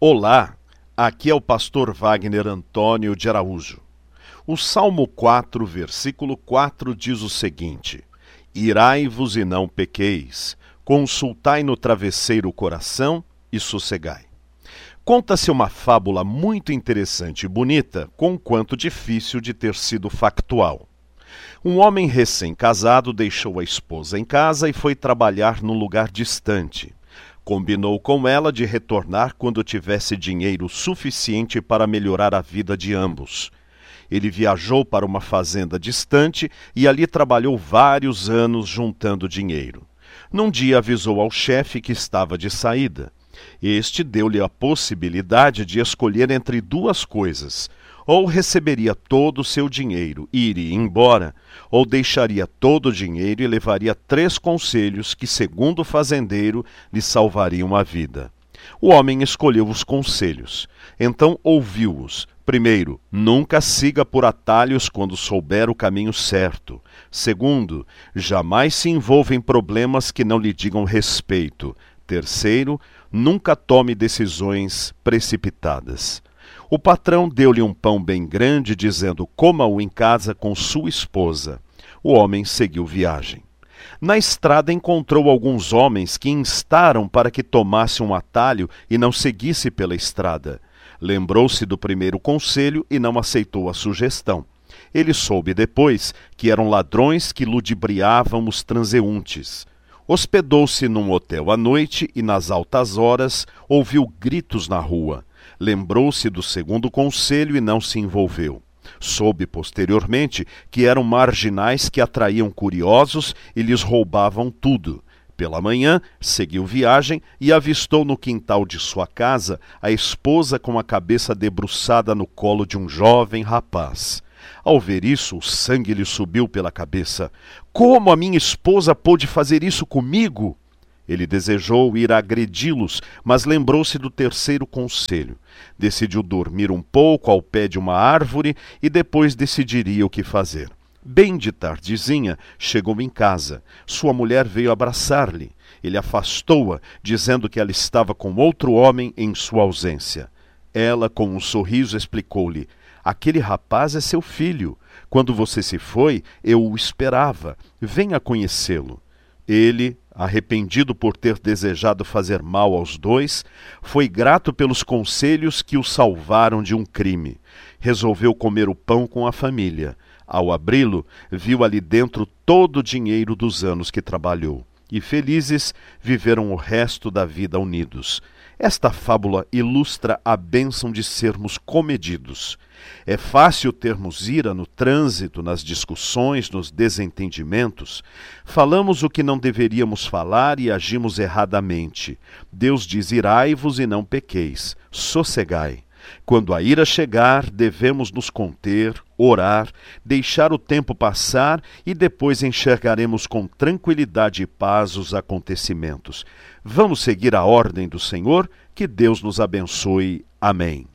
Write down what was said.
Olá, aqui é o pastor Wagner Antônio de Araújo. O Salmo 4, versículo 4 diz o seguinte: Irai-vos e não pequeis, consultai no travesseiro o coração e sossegai. Conta-se uma fábula muito interessante e bonita, conquanto difícil de ter sido factual. Um homem recém-casado deixou a esposa em casa e foi trabalhar num lugar distante. Combinou com ela de retornar quando tivesse dinheiro suficiente para melhorar a vida de ambos. Ele viajou para uma fazenda distante e ali trabalhou vários anos juntando dinheiro. Num dia avisou ao chefe que estava de saída. Este deu-lhe a possibilidade de escolher entre duas coisas: ou receberia todo o seu dinheiro e iria embora, ou deixaria todo o dinheiro e levaria 3 conselhos que, segundo o fazendeiro, lhe salvariam a vida. O homem escolheu os conselhos. Então ouviu-os. Primeiro, nunca siga por atalhos quando souber o caminho certo. Segundo, jamais se envolva em problemas que não lhe digam respeito. Terceiro, nunca tome decisões precipitadas. O patrão deu-lhe um pão bem grande, dizendo: coma-o em casa com sua esposa. O homem seguiu viagem. Na estrada encontrou alguns homens que instaram para que tomasse um atalho e não seguisse pela estrada. Lembrou-se do primeiro conselho e não aceitou a sugestão. Ele soube depois que eram ladrões que ludibriavam os transeuntes. Hospedou-se num hotel à noite e, nas altas horas, ouviu gritos na rua. Lembrou-se do segundo conselho e não se envolveu. Soube posteriormente que eram marginais que atraíam curiosos e lhes roubavam tudo. Pela manhã, seguiu viagem e avistou no quintal de sua casa a esposa com a cabeça debruçada no colo de um jovem rapaz. Ao ver isso, o sangue lhe subiu pela cabeça. Como a minha esposa pôde fazer isso comigo? Ele desejou ir agredi-los, mas lembrou-se do terceiro conselho. Decidiu dormir um pouco ao pé de uma árvore e depois decidiria o que fazer. Bem de tardezinha, chegou em casa. Sua mulher veio abraçar-lhe. Ele afastou-a, dizendo que ela estava com outro homem em sua ausência. Ela, com um sorriso, explicou-lhe: aquele rapaz é seu filho. Quando você se foi, eu o esperava. Venha conhecê-lo. Ele, arrependido por ter desejado fazer mal aos dois, foi grato pelos conselhos que o salvaram de um crime. Resolveu comer o pão com a família. Ao abri-lo, viu ali dentro todo o dinheiro dos anos que trabalhou. E felizes, viveram o resto da vida unidos. Esta fábula ilustra a bênção de sermos comedidos. É fácil termos ira no trânsito, nas discussões, nos desentendimentos. Falamos o que não deveríamos falar e agimos erradamente. Deus diz: irai-vos e não pequeis, sossegai. Quando a ira chegar, devemos nos conter, orar, deixar o tempo passar e depois enxergaremos com tranquilidade e paz os acontecimentos. Vamos seguir a ordem do Senhor? Que Deus nos abençoe. Amém.